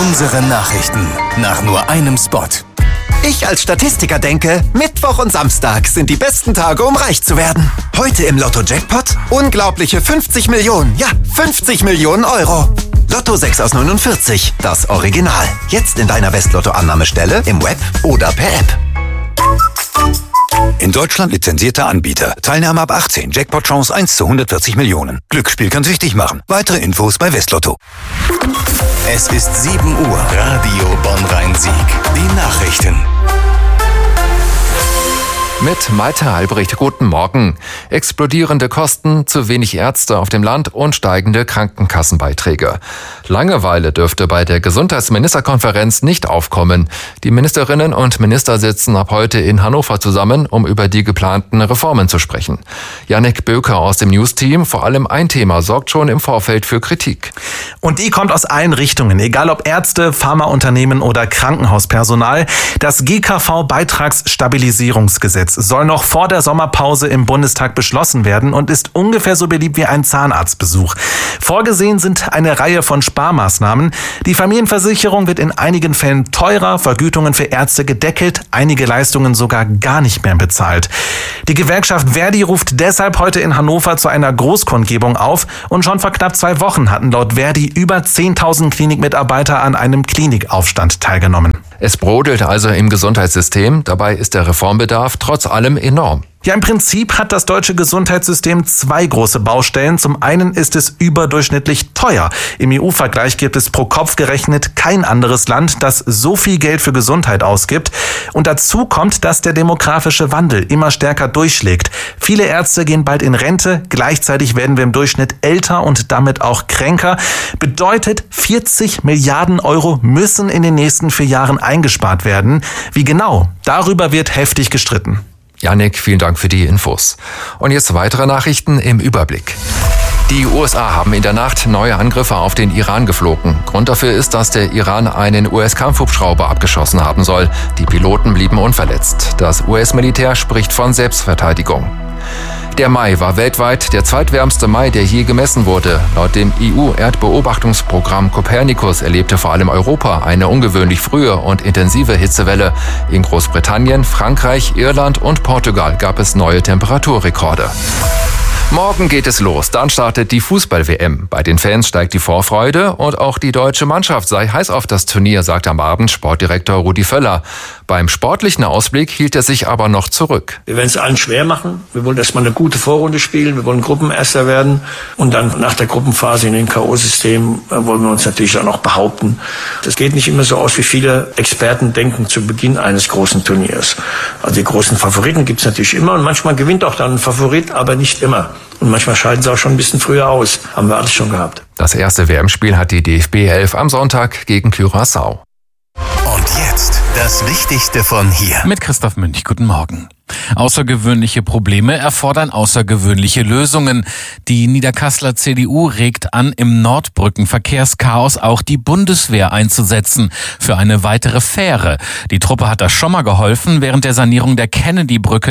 Unsere Nachrichten nach nur einem Spot. Ich als Statistiker denke, Mittwoch und Samstag sind die besten Tage, um reich zu werden. Heute im Lotto-Jackpot unglaubliche 50 Millionen. Ja, 50 Millionen Euro. Lotto 6 aus 49, das Original. Jetzt in deiner Westlotto-Annahmestelle, im Web oder per App. In Deutschland lizenzierter Anbieter. Teilnahme ab 18. Jackpot-Chance 1 zu 140 Millionen. Glücksspiel kann süchtig machen. Weitere Infos bei Westlotto. Es ist 7 Uhr. Radio Bonn-Rhein-Sieg. Die Nachrichten. Mit Malte Albrecht, guten Morgen. Explodierende Kosten, zu wenig Ärzte auf dem Land und steigende Krankenkassenbeiträge. Langeweile dürfte bei der Gesundheitsministerkonferenz nicht aufkommen. Die Ministerinnen und Minister sitzen ab heute in Hannover zusammen, um über die geplanten Reformen zu sprechen. Jannik Böker aus dem News-Team, vor allem ein Thema sorgt schon im Vorfeld für Kritik. Und die kommt aus allen Richtungen, egal ob Ärzte, Pharmaunternehmen oder Krankenhauspersonal. Das GKV-Beitragsstabilisierungsgesetz soll noch vor der Sommerpause im Bundestag beschlossen werden und ist ungefähr so beliebt wie ein Zahnarztbesuch. Vorgesehen sind eine Reihe von Sparmaßnahmen. Die Familienversicherung wird in einigen Fällen teurer, Vergütungen für Ärzte gedeckelt, einige Leistungen sogar gar nicht mehr bezahlt. Die Gewerkschaft Verdi ruft deshalb heute in Hannover zu einer Großkundgebung auf und schon vor knapp 2 Wochen hatten laut Verdi über 10.000 Klinikmitarbeiter an einem Klinikaufstand teilgenommen. Es brodelt also im Gesundheitssystem, dabei ist der Reformbedarf trotz allem enorm. Ja, im Prinzip hat das deutsche Gesundheitssystem 2 große Baustellen. Zum einen ist es überdurchschnittlich teuer. Im EU-Vergleich gibt es pro Kopf gerechnet kein anderes Land, das so viel Geld für Gesundheit ausgibt. Und dazu kommt, dass der demografische Wandel immer stärker durchschlägt. Viele Ärzte gehen bald in Rente, gleichzeitig werden wir im Durchschnitt älter und damit auch kränker. Bedeutet, 40 Milliarden Euro müssen in den nächsten 4 Jahren eingespart werden. Wie genau? Darüber wird heftig gestritten. Jannik, vielen Dank für die Infos. Und jetzt weitere Nachrichten im Überblick. Die USA haben in der Nacht neue Angriffe auf den Iran geflogen. Grund dafür ist, dass der Iran einen US-Kampfhubschrauber abgeschossen haben soll. Die Piloten blieben unverletzt. Das US-Militär spricht von Selbstverteidigung. Der Mai war weltweit der zweitwärmste Mai, der je gemessen wurde. Laut dem EU-Erdbeobachtungsprogramm Copernicus erlebte vor allem Europa eine ungewöhnlich frühe und intensive Hitzewelle. In Großbritannien, Frankreich, Irland und Portugal gab es neue Temperaturrekorde. Morgen geht es los, dann startet die Fußball-WM. Bei den Fans steigt die Vorfreude und auch die deutsche Mannschaft sei heiß auf das Turnier, sagt am Abend Sportdirektor Rudi Völler. Beim sportlichen Ausblick hielt er sich aber noch zurück. Wir werden es allen schwer machen. Wir wollen erstmal eine gute Vorrunde spielen. Wir wollen Gruppenerster werden. Und dann nach der Gruppenphase in den K.O.-System wollen wir uns natürlich auch noch behaupten. Das geht nicht immer so aus, wie viele Experten denken zu Beginn eines großen Turniers. Also die großen Favoriten gibt es natürlich immer. Und manchmal gewinnt auch dann ein Favorit, aber nicht immer. Und manchmal scheiden sie auch schon ein bisschen früher aus. Haben wir alles schon gehabt. Das erste WM-Spiel hat die DFB 11 am Sonntag gegen Curaçao. Und jetzt das Wichtigste von hier. Mit Christoph Münch, guten Morgen. Außergewöhnliche Probleme erfordern außergewöhnliche Lösungen. Die Niederkasseler CDU regt an, im Nordbrücken-Verkehrschaos auch die Bundeswehr einzusetzen für eine weitere Fähre. Die Truppe hat das schon mal geholfen während der Sanierung der Kennedy-Brücke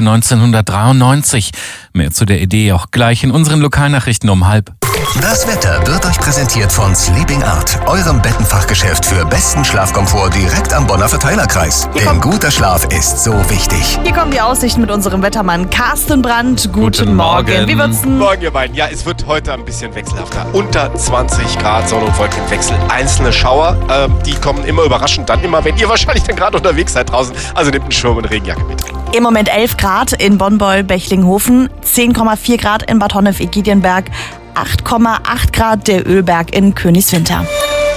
1993. Mehr zu der Idee auch gleich in unseren Lokalnachrichten um 12:30. Das Wetter wird euch präsentiert von Sleeping Art, eurem Bettenfachgeschäft für besten Schlafkomfort direkt am Bonner Verteilerkreis. Denn guter Schlaf ist so wichtig. Hier kommen die Aussichten mit unserem Wettermann Carsten Brandt. Guten Morgen. Wie wird's denn? Morgen, ihr beiden. Ja, es wird heute ein bisschen wechselhafter. Unter 20 Grad Sonne und Wolkenwechsel. Einzelne Schauer, die kommen immer überraschend dann immer, wenn ihr wahrscheinlich dann gerade unterwegs seid draußen. Also nehmt einen Schirm und Regenjacke mit. Im Moment 11 Grad in Bonn-Beul-Bechlinghofen, 10,4 Grad in Bad Honnef-Egidjenberg, 8,8 Grad der Ölberg in Königswinter.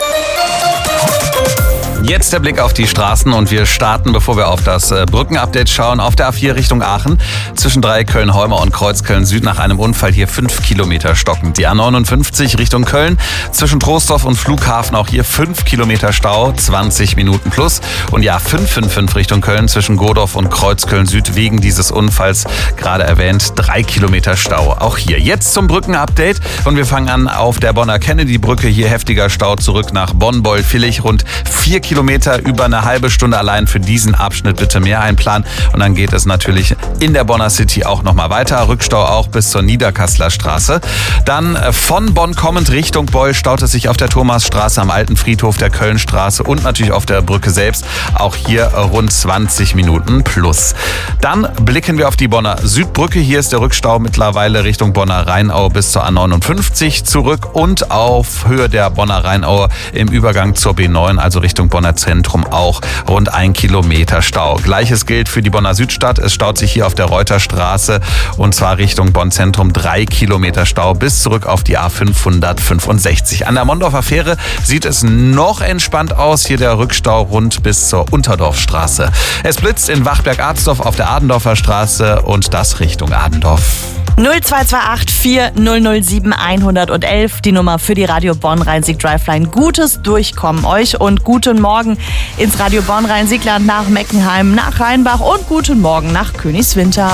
Jetzt der Blick auf die Straßen und wir starten, bevor wir auf das Brückenupdate schauen, auf der A4 Richtung Aachen. Zwischen Dreiköln-Heumer und Kreuzköln-Süd nach einem Unfall hier 5 Kilometer stockend. Die A59 Richtung Köln, zwischen Troisdorf und Flughafen auch hier 5 Kilometer Stau, 20 Minuten plus. Und die A555 Richtung Köln zwischen Godorf und Kreuzköln-Süd wegen dieses Unfalls, gerade erwähnt, 3 Kilometer Stau. Auch hier jetzt zum Brückenupdate und wir fangen an auf der Bonner Kennedy-Brücke. Hier heftiger Stau zurück nach Bonn-Beul-Villig, rund 4 Kilometer über eine halbe Stunde allein für diesen Abschnitt bitte mehr einplanen. Und dann geht es natürlich in der Bonner City auch nochmal weiter. Rückstau auch bis zur Niederkasseler Straße. Dann von Bonn kommend Richtung Beul staut es sich auf der Thomasstraße, am Alten Friedhof, der Kölnstraße und natürlich auf der Brücke selbst. Auch hier rund 20 Minuten plus. Dann blicken wir auf die Bonner Südbrücke. Hier ist der Rückstau mittlerweile Richtung Bonner Rheinau bis zur A59 zurück und auf Höhe der Bonner Rheinau im Übergang zur B9, also Richtung Bonner Zentrum, auch rund 1 Kilometer Stau. Gleiches gilt für die Bonner Südstadt. Es staut sich hier auf der Reuterstraße und zwar Richtung Bonn Zentrum 3 Kilometer Stau bis zurück auf die A565. An der Mondorfer Fähre sieht es noch entspannt aus. Hier der Rückstau rund bis zur Unterdorfstraße. Es blitzt in Wachberg-Arsdorf auf der Adendorfer Straße und das Richtung Adendorf. 0228 4007 111, die Nummer für die Radio Bonn Rhein-Sieg Driveline. Gutes Durchkommen euch und guten Morgen ins Radio Bonn Rhein-Siegland, nach Meckenheim, nach Rheinbach und guten Morgen nach Königswinter.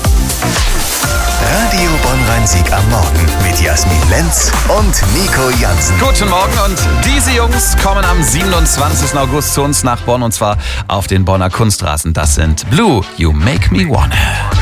Radio Bonn Rhein-Sieg am Morgen mit Jasmin Lenz und Nico Jansen. Guten Morgen, und diese Jungs kommen am 27. August zu uns nach Bonn und zwar auf den Bonner Kunstrasen. Das sind Blue, You Make Me Wanna.